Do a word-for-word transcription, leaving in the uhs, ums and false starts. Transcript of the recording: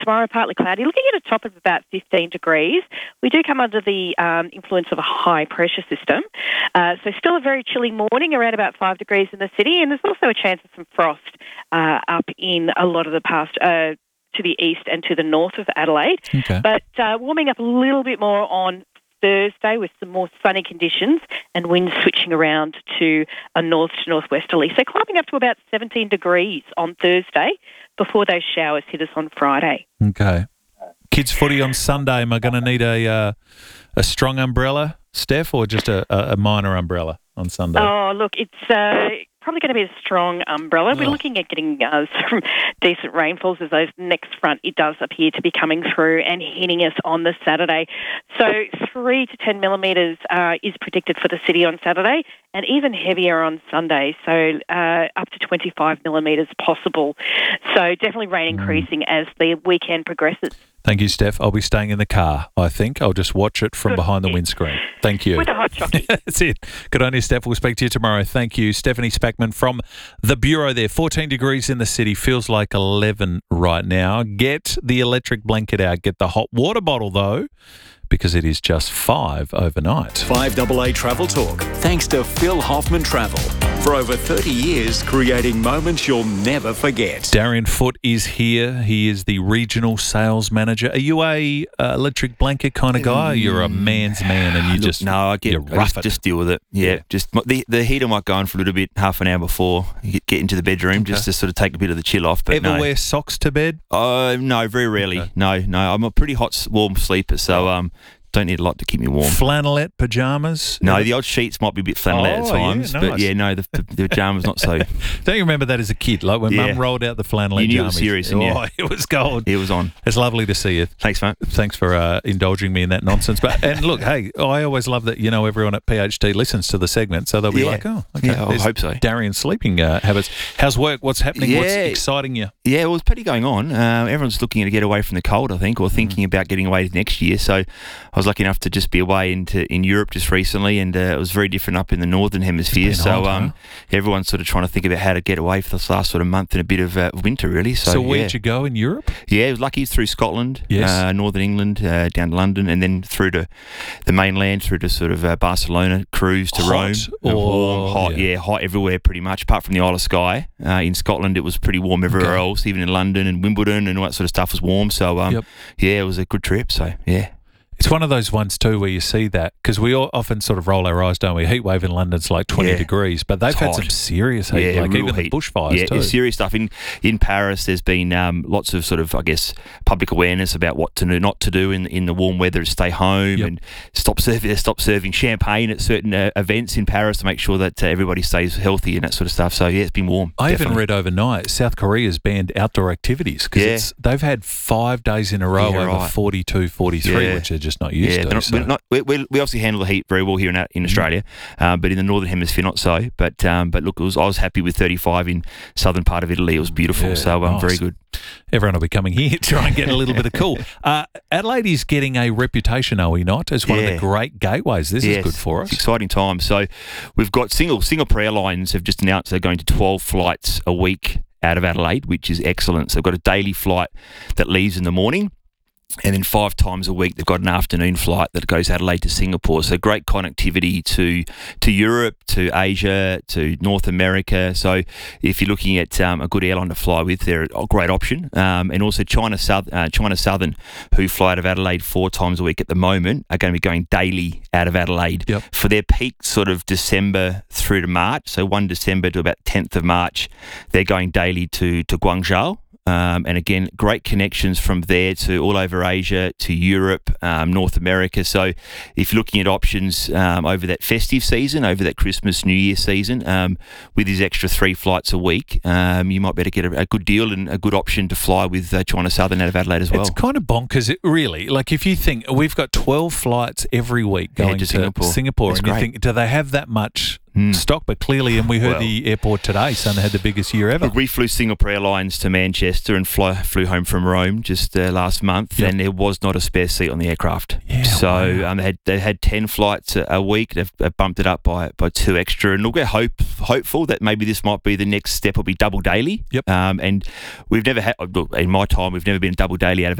Tomorrow, partly cloudy, looking at a top of about fifteen degrees. We do come under the um, influence of a high pressure system. Uh, so still a very chilly morning, around about five degrees in the city, and there's also a chance of some frost uh, up in a lot of the past uh, to the east and to the north of Adelaide. Okay. But uh, warming up a little bit more on Thursday with some more sunny conditions and winds switching around to a north to northwesterly. So climbing up to about seventeen degrees on Thursday before those showers hit us on Friday. Okay. Kids footy on Sunday. Am I going to need a uh, a strong umbrella, Steph, or just a, a minor umbrella on Sunday? Oh, look, it's uh, probably going to be a strong umbrella. We're Oh. looking at getting uh, some decent rainfalls as those next front, it does appear to be coming through and hitting us on the Saturday. So three to ten millimetres uh, is predicted for the city on Saturday, and even heavier on Sunday, so uh, up to twenty-five millimetres possible. So definitely rain increasing as the weekend progresses. Thank you, Steph. I'll be staying in the car, I think. I'll just watch it from Good. behind the windscreen. Thank you. With a hot chocolate. That's it. Good on you, Steph. We'll speak to you tomorrow. Thank you. Stephanie Spackman from the Bureau there. fourteen degrees in the city. Feels like eleven right now. Get the electric blanket out. Get the hot water bottle, though, because it is just five overnight. five A A Travel Talk, thanks to Phil Hoffman Travel. For over thirty years, creating moments you'll never forget. Darian Foote is here. He is the regional sales manager. Are you a uh, electric blanket kind of guy? Or you're a man's man and you Look, just no, I get you I rough just, it. just deal with it. Yeah, Yeah. just the the heater might go on for a little bit, half an hour before you get, get into the bedroom, just to sort of take a bit of the chill off. But Ever no, wear socks to bed? uh, no, very rarely. Okay. No, no, I'm a pretty hot, s- warm sleeper, so um, don't need a lot to keep me warm. Flannelette pajamas? No, the old sheets might be a bit flannel Oh, at times, yeah, but nice. yeah, no, the, the, the pajamas not so. Don't you remember that as a kid? Like when Yeah. Mum rolled out the flannelette You knew it was jammies. serious, didn't you? Oh, it was gold. It was on. It's lovely to see you. Thanks, mate. Thanks for uh, indulging me in that nonsense. But and look, hey, I always love that, you know, everyone at P H D listens to the segment, so they'll be Yeah. like, oh, okay. Yeah, I there's hope so. Darian's sleeping uh, habits. How's work? What's happening? What's Yeah. exciting you? Yeah, well, there's plenty going on. Uh, everyone's looking to get away from the cold, I think, or thinking about getting away next year. So I was lucky enough to just be away into in Europe just recently, and uh, it was very different up in the northern hemisphere. been So hot, um, huh? everyone's sort of trying to think about how to get away for this last sort of month and a bit of uh, winter, really. So, So, where'd yeah. you go in Europe? Yeah, I was lucky through Scotland, Yes. uh, northern England, uh, down to London, and then through to the mainland, through to sort of uh, Barcelona, cruise to Hot Rome. Uh, or- warm, hot, yeah. yeah. hot everywhere pretty much, apart from the Isle of Skye. Uh, in Scotland, it was pretty warm everywhere Okay. else, even in London and Wimbledon and all that sort of stuff was warm. So, um, Yep. yeah, it was a good trip. So, yeah. It's one of those ones too where you see that because we all often sort of roll our eyes, don't we? Heat wave in London's like twenty Yeah. degrees, but they've It's had hot. some serious heat, Yeah, like real even the heat. bushfires Yeah, too. it's serious stuff. In in Paris, there's been um, lots of sort of, I guess, public awareness about what to do, not to do in in the warm weather. Stay home Yep. and stop serving stop serving champagne at certain uh, events in Paris to make sure that uh, everybody stays healthy and that sort of stuff. So yeah, it's been warm. I even definitely. read overnight South Korea's banned outdoor activities because Yeah. it's they've had five days in a row Yeah, over right. forty-two, forty-three, Yeah. which they're just not used Yeah, to. they're not, so- we're not, we, we, we obviously handle the heat very well here in in Australia, uh, but in the northern hemisphere not so. But um, but look, it was, I was happy with thirty-five in southern part of Italy. It was beautiful, Yeah, so um, nice. very good. Everyone will be coming here to try and get a little bit of cool. Uh, Adelaide is getting a reputation, are we not, as one of Yeah. the great gateways. This Yes, is good for It's us. exciting times. So we've got single Singapore Airlines have just announced they're going to twelve flights a week out of Adelaide, which is excellent. So they've got a daily flight that leaves in the morning. And then five times a week, they've got an afternoon flight that goes Adelaide to Singapore. So great connectivity to to Europe, to Asia, to North America. So if you're looking at um, a good airline to fly with, they're a great option. Um, and also China South, uh, China Southern, who fly out of Adelaide four times a week at the moment, are going to be going daily out of Adelaide Yep. for their peak sort of December through to March. So first of December to about tenth of March, they're going daily to to Guangzhou. Um, and again, great connections from there to all over Asia, to Europe, um, North America. So if you're looking at options um, over that festive season, over that Christmas, New Year season, um, with these extra three flights a week, um, you might be able to get a, a good deal and a good option to fly with uh, China Southern out of Adelaide as well. It's kind of bonkers, it really. Like if you think we've got twelve flights every week Yeah, going to to Singapore. Singapore That's and you great. think, do they have that much mm. stock, but clearly, and we heard Well, the airport today saying they had the biggest year ever. Look, we flew Singapore Airlines to Manchester and fly, flew home from Rome just uh, last month, yep. and there was not a spare seat on the aircraft. Yeah, so wow. um, they had they had ten flights a, a week. They've, they've bumped it up by by two extra, and look, we're hope hopeful that maybe this might be the next step. Will be double daily. Yep. Um, and we've never had, look, in my time, we've never been double daily out of